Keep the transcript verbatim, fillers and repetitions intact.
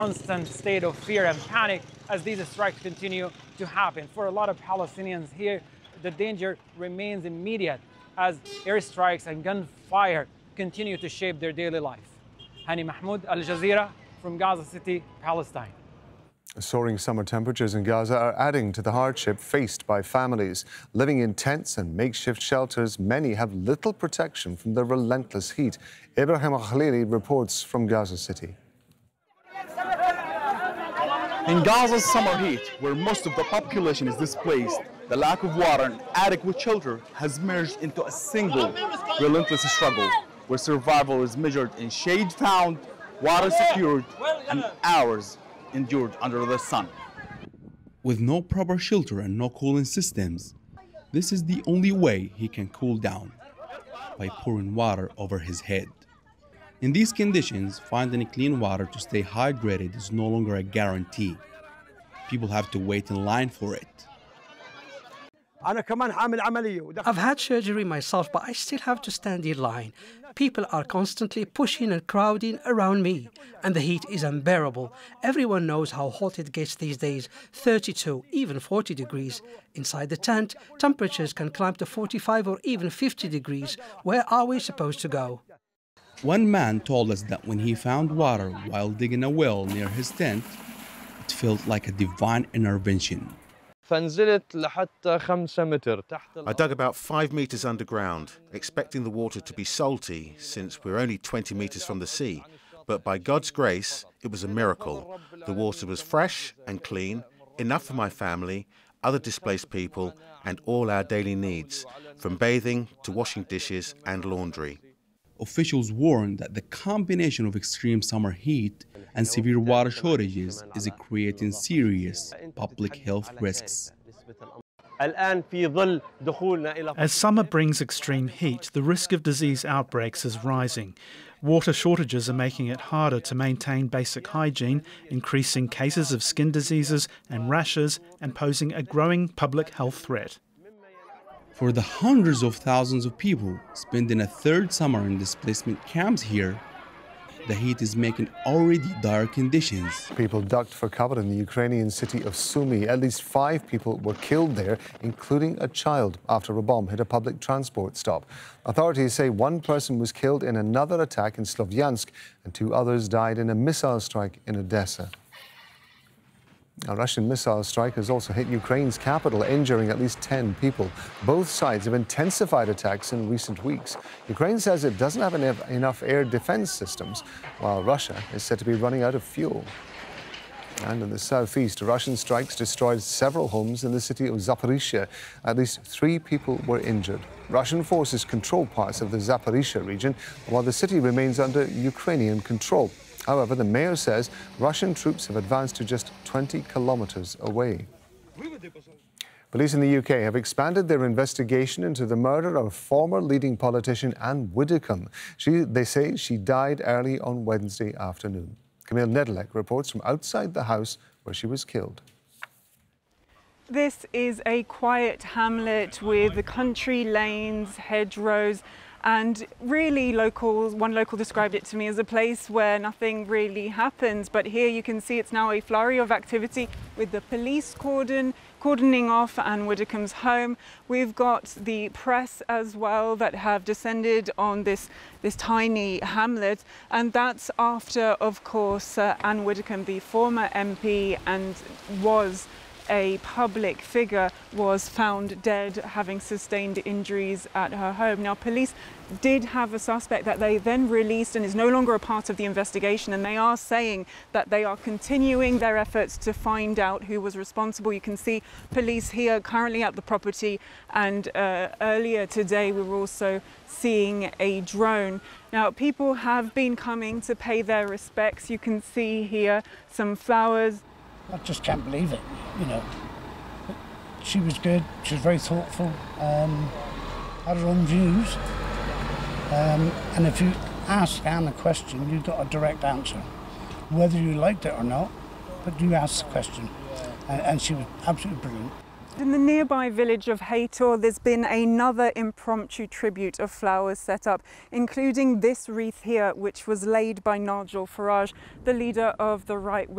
constant state of fear and panic as these strikes continue to happen. For a lot of Palestinians here, the danger remains immediate as airstrikes and gunfire continue to shape their daily life. Hani Mahmoud, Al Jazeera, from Gaza City, Palestine. Soaring summer temperatures in Gaza are adding to the hardship faced by families. Living in tents and makeshift shelters, many have little protection from the relentless heat. Ibrahim Khalili reports from Gaza City. In Gaza's summer heat, where most of the population is displaced, the lack of water and adequate shelter has merged into a single relentless struggle, where survival is measured in shade found, water secured, and hours endured under the sun. With no proper shelter and no cooling systems, this is the only way he can cool down, by pouring water over his head. In these conditions, finding clean water to stay hydrated is no longer a guarantee. People have to wait in line for it. I've had surgery myself, but I still have to stand in line. People are constantly pushing and crowding around me, and the heat is unbearable. Everyone knows how hot it gets these days, thirty-two, even forty degrees. Inside the tent, temperatures can climb to forty-five or even fifty degrees. Where are we supposed to go? One man told us that when he found water while digging a well near his tent, it felt like a divine intervention. I dug about five meters underground, expecting the water to be salty since we're only twenty meters from the sea. But by God's grace, it was a miracle. The water was fresh and clean, enough for my family, other displaced people, and all our daily needs, from bathing to washing dishes and laundry. Officials warn that the combination of extreme summer heat and severe water shortages is creating serious public health risks. As summer brings extreme heat, the risk of disease outbreaks is rising. Water shortages are making it harder to maintain basic hygiene, increasing cases of skin diseases and rashes, and posing a growing public health threat. For the hundreds of thousands of people spending a third summer in displacement camps here, the heat is making already dire conditions. People ducked for cover in the Ukrainian city of Sumy. At least five people were killed there, including a child, after a bomb hit a public transport stop. Authorities say one person was killed in another attack in Slovyansk and two others died in a missile strike in Odessa. A Russian missile strike has also hit Ukraine's capital, injuring at least ten people. Both sides have intensified attacks in recent weeks. Ukraine says it doesn't have enough air defense systems, while Russia is said to be running out of fuel. And in the southeast, Russian strikes destroyed several homes in the city of Zaporizhzhia. At least three people were injured. Russian forces control parts of the Zaporizhzhia region, while the city remains under Ukrainian control. However, the mayor says Russian troops have advanced to just twenty kilometers away. Police in the U K have expanded their investigation into the murder of former leading politician Anne Widdecombe. She, they say she died early on Wednesday afternoon. Camille Nedelec reports from outside the house where she was killed. This is a quiet hamlet with the country lanes, hedgerows, and really locals, one local described it to me as a place where nothing really happens. But here you can see it's now a flurry of activity with the police cordon, cordoning off Anne Widdecombe's home. We've got the press as well that have descended on this, this tiny hamlet. And that's after, of course, uh, Anne Widdecombe, the former M P and was a public figure, was found dead, having sustained injuries at her home. Now, police did have a suspect that they then released and is no longer a part of the investigation, and they are saying that they are continuing their efforts to find out who was responsible. You can see police here currently at the property, and uh, earlier today we were also seeing a drone. Now, people have been coming to pay their respects. You can see here some flowers. I just can't believe it, you know. She was good, she was very thoughtful, um, had her own views. Um, and if you ask Anne a question, you got a direct answer. Whether you liked it or not, but you asked the question. And, and she was absolutely brilliant. In the nearby village of Haytor, there's been another impromptu tribute of flowers set up, including this wreath here, which was laid by Nigel Farage, the leader of the right wing.